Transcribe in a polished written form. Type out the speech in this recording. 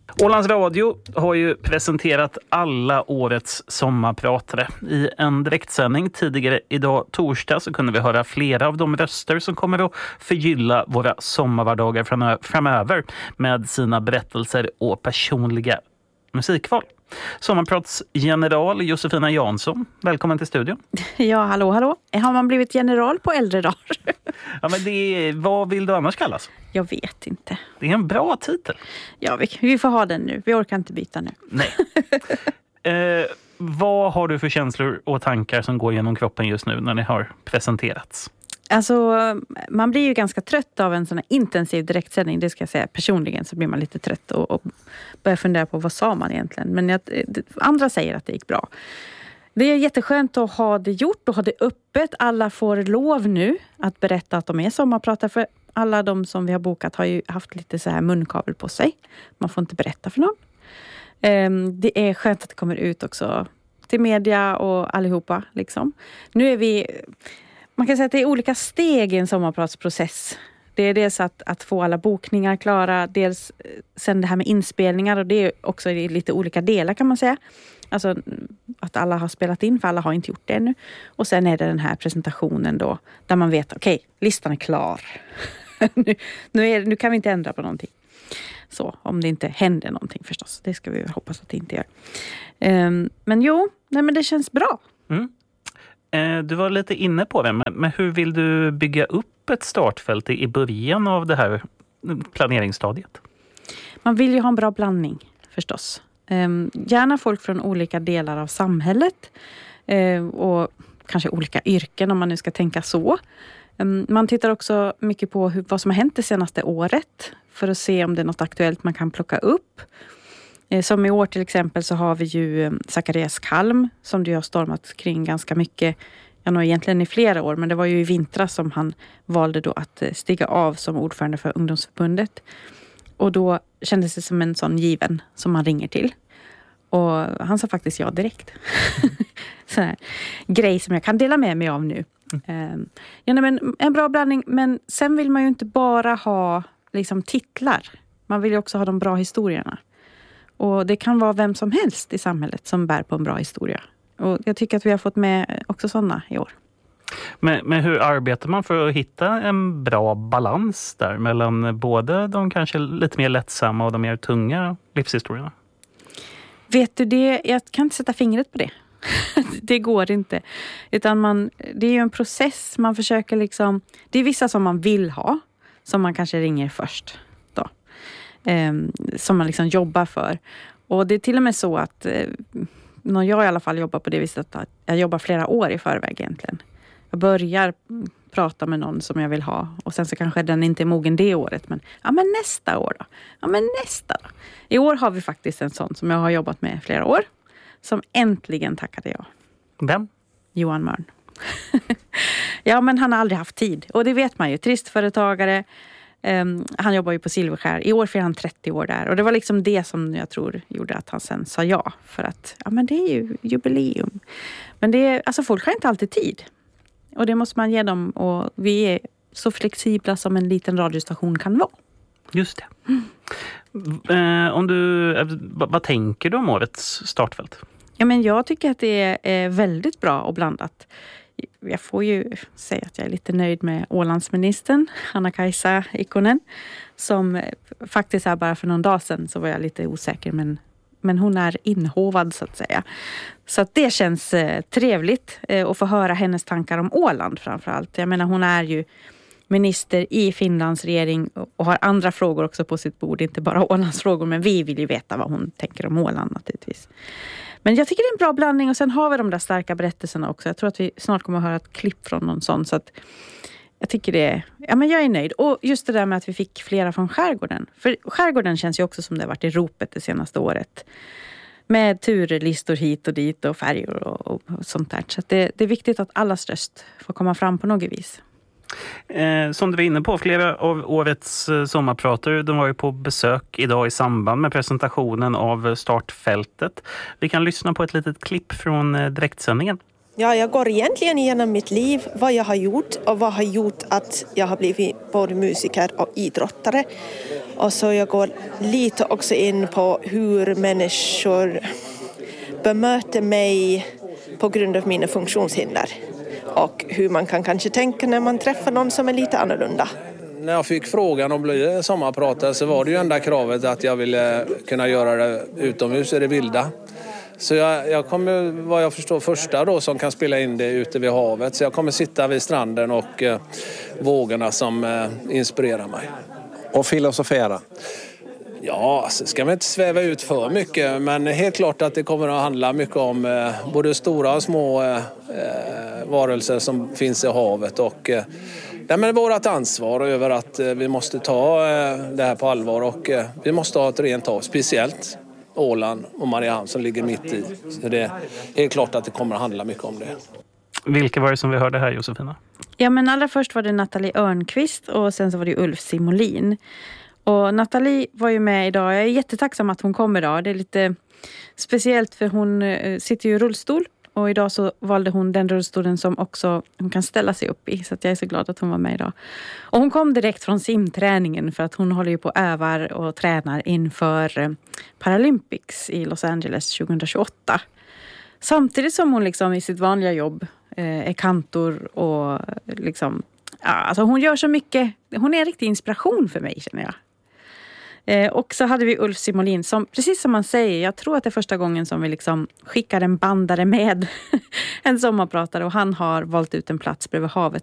Ålands Radio har ju presenterat alla årets sommarpratare. I en direktsändning tidigare idag torsdag så kunde vi höra flera av de röster som kommer att förgylla våra sommarvardagar framöver med sina berättelser och personliga musikval. Sommarpratsgeneral Josefina Jansson, välkommen till studion. Ja, hallå. Har man blivit general på äldre dagar? Ja, men vad vill du annars kallas? Jag vet inte. Det är en bra titel. Ja, vi får ha den nu. Vi orkar inte byta nu. Nej. Vad har du för känslor och tankar som går genom kroppen just nu när ni har presenterats? Alltså, man blir ju ganska trött av en sån här intensiv direktsändning. Det ska jag säga. Personligen så blir man lite trött och börjar fundera på vad sa man egentligen. Men andra säger att det gick bra. Det är jätteskönt att ha det gjort och ha det öppet. Alla får lov nu att berätta att de är sommarpratare. För alla de som vi har bokat har ju haft lite så här munkavel på sig. Man får inte berätta för någon. Det är skönt att det kommer ut också till media och allihopa. Liksom. Nu är man kan säga att det är olika steg i en sommarpratsprocess. Det är dels att få alla bokningar klara. Dels sen det här med inspelningar. Och det är också i lite olika delar kan man säga. Alltså att alla har spelat in, för alla har inte gjort det ännu. Och sen är det den här presentationen då. Där man vet, okej, listan är klar. nu kan vi inte ändra på någonting. Så, om det inte händer någonting förstås. Det ska vi hoppas att det inte gör. Men det känns bra. Mm. Du var lite inne på det, men hur vill du bygga upp ett startfält i början av det här planeringsstadiet? Man vill ju ha en bra blandning förstås. Gärna folk från olika delar av samhället och kanske olika yrken om man nu ska tänka så. Man tittar också mycket på vad som har hänt det senaste året för att se om det är något aktuellt man kan plocka upp. Som i år till exempel så har vi ju Zacharias Kalm som du har stormat kring ganska mycket. Egentligen i flera år, men det var ju i vintras som han valde då att stiga av som ordförande för ungdomsförbundet. Och då kändes det som en sån given som man ringer till. Och han sa faktiskt ja direkt. Sån här grej som jag kan dela med mig av nu. Men en bra blandning, men sen vill man ju inte bara ha liksom titlar. Man vill ju också ha de bra historierna. Och det kan vara vem som helst i samhället som bär på en bra historia. Och jag tycker att vi har fått med också sådana i år. Men hur arbetar man för att hitta en bra balans där mellan både de kanske lite mer lättsamma och de mer tunga livshistorierna? Vet du det? Jag kan inte sätta fingret på det. Det går inte. Utan det är ju en process. Man försöker liksom... Det är vissa som man vill ha. Som man kanske ringer först. Då. Som man liksom jobbar för. Och det är till och med så att... när jag i alla fall jobbar på det viset att jag jobbar flera år i förväg egentligen. Jag börjar prata med någon som jag vill ha. Och sen så kanske den inte är mogen det året. Men nästa år då. Nästa då. I år har vi faktiskt en sån som jag har jobbat med flera år. Som äntligen tackade jag. Vem? Johan Mörn. Ja, men han har aldrig haft tid. Och det vet man ju. Tristföretagare. Han jobbar ju på Silverskär. I år firar han 30 år där. Och det var liksom det som jag tror gjorde att han sen sa ja. För att, det är ju jubileum. Men det är, alltså folk har inte alltid tid. Och det måste man ge dem. Och vi är så flexibla som en liten radiostation kan vara. Just det. Vad tänker du om årets startfält? Ja, men jag tycker att det är väldigt bra och blandat. Jag får ju säga att jag är lite nöjd med Ålandsministern, Anna-Kajsa Ikonen. Som faktiskt här bara för någon dag sedan så var jag lite osäker. Men hon är inhovad så att säga. Så att det känns trevligt att få höra hennes tankar om Åland framförallt. Jag menar hon är ju minister i Finlands regering och har andra frågor också på sitt bord. Inte bara Ålands frågor, men vi vill ju veta vad hon tänker om Åland naturligtvis. Men jag tycker det är en bra blandning och sen har vi de där starka berättelserna också. Jag tror att vi snart kommer att höra ett klipp från någon sån så att jag tycker det men jag är nöjd. Och just det där med att vi fick flera från skärgården. För skärgården känns ju också som det har varit i ropet det senaste året. Med turlistor hit och dit och färger och sånt där. Så att det är viktigt att allas röst får komma fram på något vis. Som du var inne på, flera av årets sommarpratare, de var ju på besök idag i samband med presentationen av startfältet. Vi kan lyssna på ett litet klipp från direktsändningen. Ja, jag går egentligen igenom mitt liv, vad jag har gjort och vad har gjort att jag har blivit både musiker och idrottare. Och så jag går lite också in på hur människor bemöter mig på grund av mina funktionshinder. Och hur man kan kanske tänka när man träffar någon som är lite annorlunda. När jag fick frågan att bli sommarpratare så var det ju enda kravet att jag ville kunna göra det utomhus i det vilda. Så jag kommer, vad jag förstår, första då som kan spela in det ute vid havet. Så jag kommer sitta vid stranden och vågorna som inspirerar mig. Och filosofera? Ja, alltså ska man inte sväva ut för mycket. Men helt klart att det kommer att handla mycket om både stora och små varelser som finns i havet. Och vårt ansvar över att vi måste ta det här på allvar. Och vi måste ha ett rent hav, speciellt Åland och Mariehamn som ligger mitt i. Så det är helt klart att det kommer att handla mycket om det. Vilka var det som vi hörde här, Josefina? Ja, men allra först var det Nathalie Örnqvist och sen så var det Ulf Simolin. Och Nathalie var ju med idag. Jag är jättetacksam att hon kom idag. Det är lite speciellt för hon sitter ju i rullstol. Och idag så valde hon den rullstolen som också hon kan ställa sig upp i. Så att jag är så glad att hon var med idag. Och hon kom direkt från simträningen för att hon håller ju på och övar och tränar inför Paralympics i Los Angeles 2028. Samtidigt som hon liksom i sitt vanliga jobb är kantor och liksom, ja, alltså hon gör så mycket. Hon är en riktig inspiration för mig, känner jag. Och så hade vi Ulf Simolin som, precis som man säger, jag tror att det är första gången som vi liksom skickar en bandare med en sommarpratare och han har valt ut en plats bredvid havet